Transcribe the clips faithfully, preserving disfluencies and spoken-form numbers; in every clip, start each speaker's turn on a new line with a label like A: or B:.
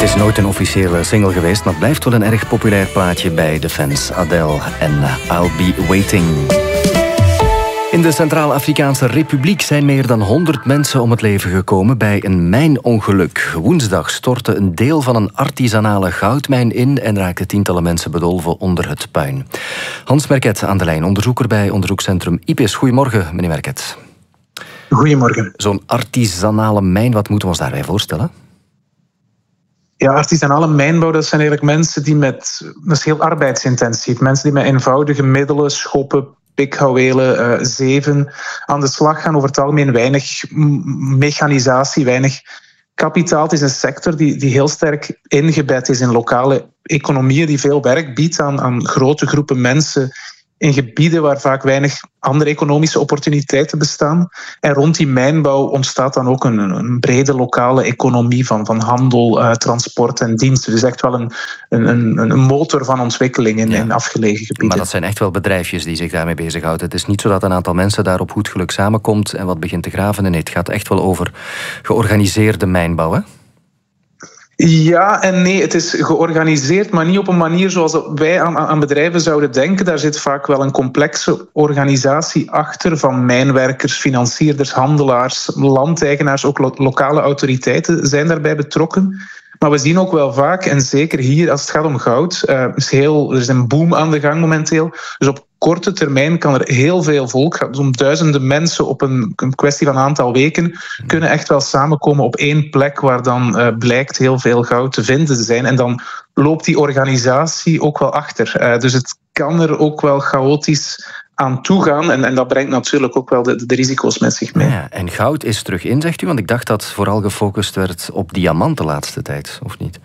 A: is nooit een officiële single geweest, maar het blijft wel een erg populair plaatje bij de fans. Adele en I'll Be Waiting. In de Centraal-Afrikaanse Republiek zijn meer dan honderd mensen om het leven gekomen bij een mijnongeluk. Woensdag stortte een deel van een artisanale goudmijn in en raakten tientallen mensen bedolven onder het puin. Hans Merket aan de lijn, onderzoeker bij onderzoekscentrum I P E S. Goedemorgen, meneer Merket.
B: Goedemorgen.
A: Zo'n artisanale mijn, wat moeten we ons daarbij voorstellen?
B: Ja, artisanale mijnbouw, dat zijn eigenlijk mensen die met... Dat is heel arbeidsintensief. Mensen die met eenvoudige middelen, schoppen, pikhouwelen, uh, zeven aan de slag gaan. Over het algemeen weinig mechanisatie, weinig kapitaal. Het is een sector die, die heel sterk ingebed is in lokale economieën, die veel werk biedt aan, aan grote groepen mensen in gebieden waar vaak weinig andere economische opportuniteiten bestaan. En rond die mijnbouw ontstaat dan ook een, een brede lokale economie van, van handel, uh, transport en diensten. Dus echt wel een, een, een motor van ontwikkeling in, ja. in afgelegen gebieden.
A: Maar dat zijn echt wel bedrijfjes die zich daarmee bezighouden. Het is niet zo dat een aantal mensen daar op goed geluk samenkomt en wat begint te graven. Nee, het gaat echt wel over georganiseerde mijnbouw, hè?
B: Ja en nee, het is georganiseerd, maar niet op een manier zoals wij aan, aan bedrijven zouden denken. Daar zit vaak wel een complexe organisatie achter van mijnwerkers, financierders, handelaars, landeigenaars, ook lo- lokale autoriteiten zijn daarbij betrokken. Maar we zien ook wel vaak, en zeker hier als het gaat om goud, uh, is heel, er is een boom aan de gang momenteel. Dus op korte termijn kan er heel veel volk, zo'n duizenden mensen op een, een kwestie van een aantal weken, kunnen echt wel samenkomen op één plek waar dan uh, blijkt heel veel goud te vinden te zijn. En dan loopt die organisatie ook wel achter. Uh, dus het kan er ook wel chaotisch aan toegaan. En, en dat brengt natuurlijk ook wel de, de risico's met zich mee.
A: Ja, en goud is terug in, zegt u? Want ik dacht dat vooral gefocust werd op diamant de laatste tijd, of niet?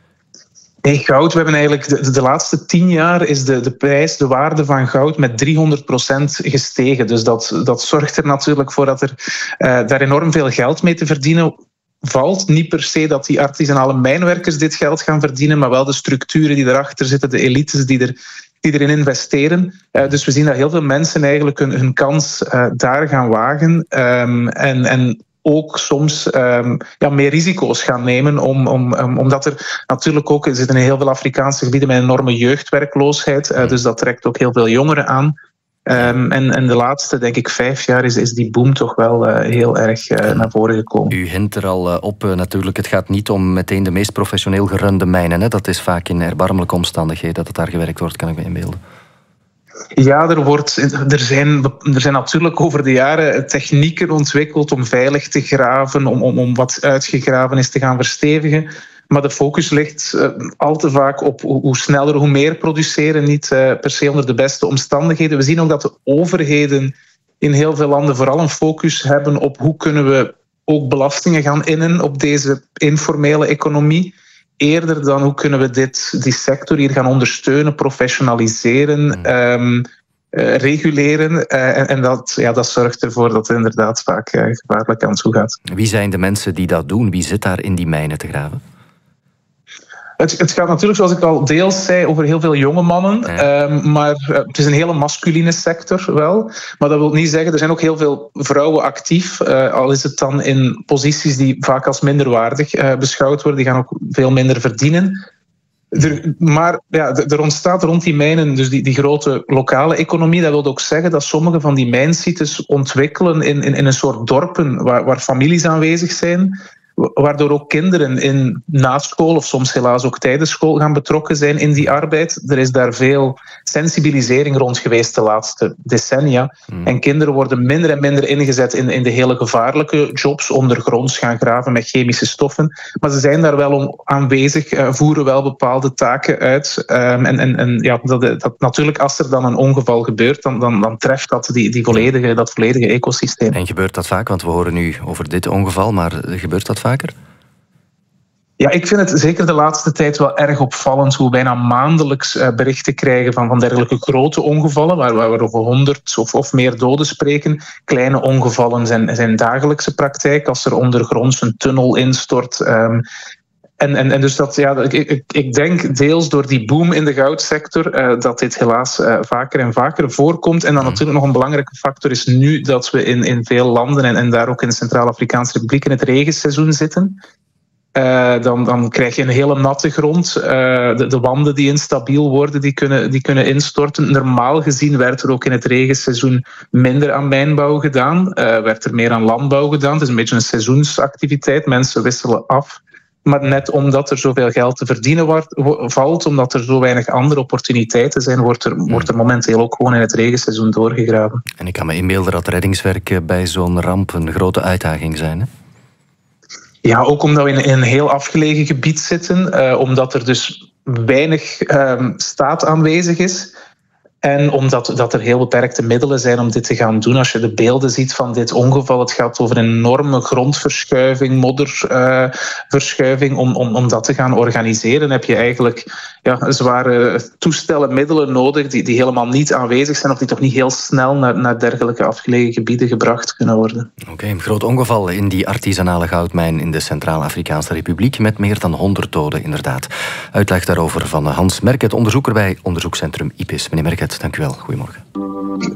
B: Nee, goud. We hebben eigenlijk de, de laatste tien jaar is de, de prijs, de waarde van goud met driehonderd procent gestegen. Dus dat, dat zorgt er natuurlijk voor dat er uh, daar enorm veel geld mee te verdienen valt. Niet per se dat die artisanale mijnwerkers dit geld gaan verdienen, maar wel de structuren die erachter zitten, de elites die er die erin investeren. Uh, dus we zien dat heel veel mensen eigenlijk hun, hun kans uh, daar gaan wagen. Um, en, en ook soms um, ja, meer risico's gaan nemen, om, om, um, omdat er natuurlijk ook, er zitten heel veel Afrikaanse gebieden met enorme jeugdwerkloosheid. Uh, dus dat trekt ook heel veel jongeren aan. Um, en, en de laatste, denk ik, vijf jaar is, is die boom toch wel uh, heel erg uh, naar voren gekomen.
A: U hint er al uh, op, uh, natuurlijk, het gaat niet om meteen de meest professioneel gerunde mijnen. Hè? Dat is vaak in erbarmelijke omstandigheden dat het daar gewerkt wordt, kan ik me inbeelden.
B: Ja, er, wordt, er, zijn, er zijn natuurlijk over de jaren technieken ontwikkeld om veilig te graven, om, om, om wat uitgegraven is te gaan verstevigen. Maar de focus ligt uh, al te vaak op hoe, hoe sneller, hoe meer produceren, niet uh, per se onder de beste omstandigheden. We zien ook dat de overheden in heel veel landen vooral een focus hebben op hoe kunnen we ook belastingen gaan innen op deze informele economie. Eerder dan hoe kunnen we dit, die sector hier gaan ondersteunen, professionaliseren, mm. um, uh, reguleren. Uh, en en dat, ja, dat zorgt ervoor dat het inderdaad vaak uh, gevaarlijk aan toe gaat.
A: Wie zijn de mensen die dat doen? Wie zit daar in die mijnen te graven?
B: Het, het gaat natuurlijk, zoals ik al deels zei, over heel veel jonge mannen. Ja. Um, maar uh, het is een hele masculine sector wel. Maar dat wil niet zeggen, er zijn ook heel veel vrouwen actief. Uh, al is het dan in posities die vaak als minderwaardig uh, beschouwd worden. Die gaan ook veel minder verdienen. Er, maar ja, er ontstaat rond die mijnen dus die, die grote lokale economie. Dat wil ook zeggen dat sommige van die mijnsites ontwikkelen in, in, in een soort dorpen waar, waar families aanwezig zijn. Waardoor ook kinderen in naschool of soms helaas ook tijdens school gaan betrokken zijn in die arbeid. Er is daar veel sensibilisering rond geweest de laatste decennia. Mm. En kinderen worden minder en minder ingezet in, in de hele gevaarlijke jobs, ondergronds gaan graven met chemische stoffen. Maar ze zijn daar wel om aanwezig, uh, voeren wel bepaalde taken uit. Um, en en, en ja, dat, dat, natuurlijk, als er dan een ongeval gebeurt, dan, dan, dan treft dat die, die volledige, dat volledige ecosysteem.
A: En gebeurt dat vaak? Want we horen nu over dit ongeval, maar gebeurt dat vaker?
B: Ja, ik vind het zeker de laatste tijd wel erg opvallend hoe bijna maandelijks uh, berichten krijgen van, van dergelijke grote ongevallen, waar, waar we over honderd of, of meer doden spreken. Kleine ongevallen zijn, zijn dagelijkse praktijk, als er ondergronds een tunnel instort. Um, en, en, en dus dat, ja, ik, ik, ik denk deels door die boom in de goudsector uh, dat dit helaas uh, vaker en vaker voorkomt. En dan natuurlijk nog een belangrijke factor is nu dat we in, in veel landen en, en daar ook in de Centraal-Afrikaanse Republiek in het regenseizoen zitten. Uh, dan, dan krijg je een hele natte grond. Uh, de, de wanden die instabiel worden, die kunnen, die kunnen instorten. Normaal gezien werd er ook in het regenseizoen minder aan mijnbouw gedaan. Uh, werd er meer aan landbouw gedaan. Het is een beetje een seizoensactiviteit. Mensen wisselen af. Maar net omdat er zoveel geld te verdienen wordt, valt, omdat er zo weinig andere opportuniteiten zijn, wordt er, wordt er momenteel ook gewoon in het regenseizoen doorgegraven.
A: En ik kan me inbeelden dat reddingswerk bij zo'n ramp een grote uitdaging zijn, hè?
B: Ja, ook omdat we in een heel afgelegen gebied zitten, uh, omdat er dus weinig uh, staat aanwezig is. En omdat dat er heel beperkte middelen zijn om dit te gaan doen. Als je de beelden ziet van dit ongeval, het gaat over een enorme grondverschuiving, modderverschuiving. Uh, om, om, om dat te gaan organiseren heb je eigenlijk ja, zware toestellen, middelen nodig die, die helemaal niet aanwezig zijn of die toch niet heel snel naar, naar dergelijke afgelegen gebieden gebracht kunnen worden.
A: Oké, okay, een groot ongeval in die artisanale goudmijn in de Centraal-Afrikaanse Republiek met meer dan honderd doden, inderdaad. Uitleg daarover van Hans Merket, onderzoeker bij onderzoekscentrum I P I S. Meneer Merket, dank u wel. Goedemorgen.